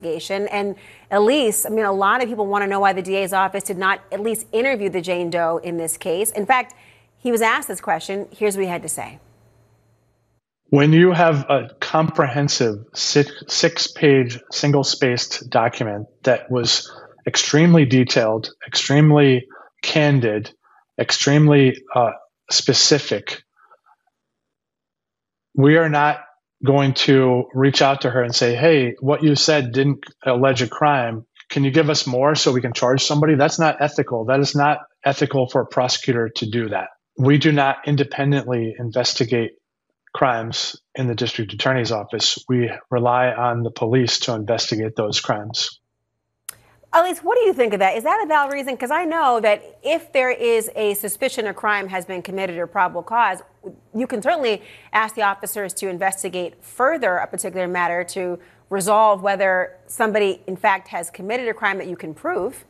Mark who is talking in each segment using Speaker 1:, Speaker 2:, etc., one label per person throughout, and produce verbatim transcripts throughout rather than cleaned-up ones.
Speaker 1: investigation. And Elise, I mean, a lot of people want to know why the D A's office did not at least interview the Jane Doe in this case. In fact, he was asked this question. Here's what he had to say.
Speaker 2: When you have a comprehensive six, six-page single-spaced document that was extremely detailed, extremely candid, extremely uh, specific, we are not going to reach out to her and say, hey, what you said didn't allege a crime. Can you give us more so we can charge somebody? That's not ethical. That is not ethical for a prosecutor to do that. We do not independently investigate crimes in the district attorney's office. We rely on the police to investigate those crimes.
Speaker 1: Elise, what do you think of that? Is that a valid reason? Because I know that if there is a suspicion a crime has been committed or probable cause, you can certainly ask the officers to investigate further a particular matter to resolve whether somebody, in fact, has committed a crime that you can prove.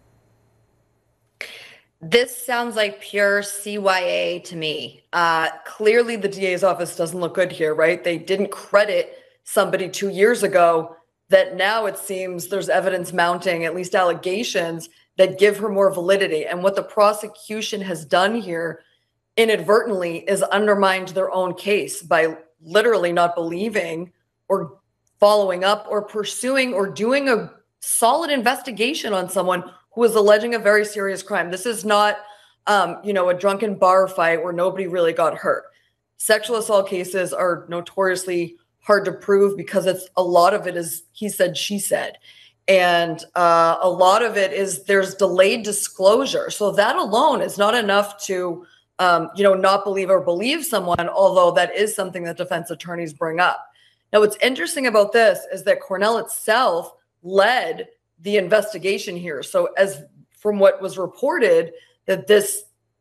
Speaker 3: This sounds like pure C Y A to me. Uh, clearly, the D A's office doesn't look good here, right? They didn't credit somebody two years ago that now it seems there's evidence mounting, at least allegations, that give her more validity. And what the prosecution has done here inadvertently is undermined their own case by literally not believing or following up or pursuing or doing a solid investigation on someone who is alleging a very serious crime. This is not, um, you know, a drunken bar fight where nobody really got hurt. Sexual assault cases are notoriously hard to prove because it's a lot of it is he said, she said. And uh, a lot of it is there's delayed disclosure. So that alone is not enough to, um, you know, not believe or believe someone, although that is something that defense attorneys bring up. Now, what's interesting about this is that Cornell itself led the investigation here. So as from what was reported, that this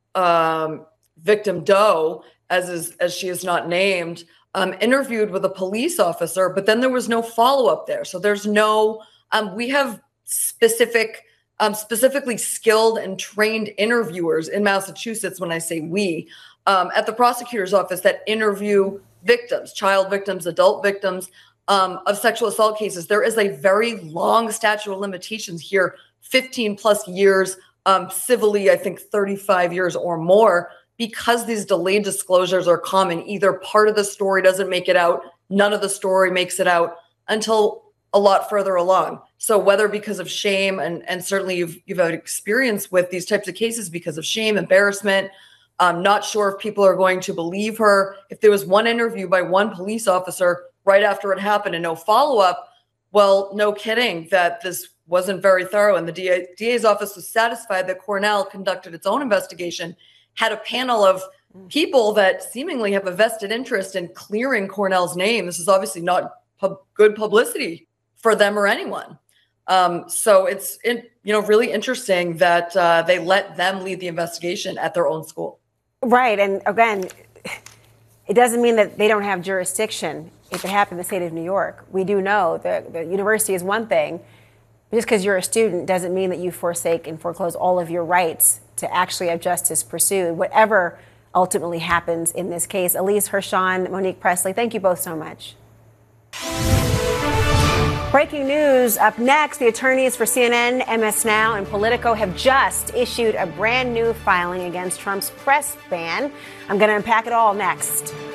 Speaker 3: um, victim Doe, as is, as she is not named, um, interviewed with a police officer, but then there was no follow-up there. So there's no, um, we have specific, um, specifically skilled and trained interviewers in Massachusetts, when I say we, um, at the prosecutor's office that interview victims, child victims, adult victims, Um, of sexual assault cases. There is a very long statute of limitations here, fifteen plus years, um, civilly, I think thirty-five years or more, because these delayed disclosures are common. Either part of the story doesn't make it out, none of the story makes it out until a lot further along. So whether because of shame, and, and certainly you've, you've had experience with these types of cases because of shame, embarrassment, I'm not sure if people are going to believe her. If there was one interview by one police officer right after it happened and no follow-up, well, no kidding that this wasn't very thorough. And the D A, D A's office was satisfied that Cornell conducted its own investigation, had a panel of people that seemingly have a vested interest in clearing Cornell's name. This is obviously not pub- good publicity for them or anyone. Um, so it's in, you know, really interesting that uh, they let them lead the investigation at their own school.
Speaker 1: Right. And again, it doesn't mean that they don't have jurisdiction if it happened in the state of New York. We do know that the university is one thing. Just because you're a student doesn't mean that you forsake and foreclose all of your rights to actually have justice pursued, whatever ultimately happens in this case. Elise Hirshon, Monique Presley, thank you both so much. Breaking news up next. The attorneys for C N N, M S Now, and Politico have just issued a brand new filing against Trump's press ban. I'm going to unpack it all next.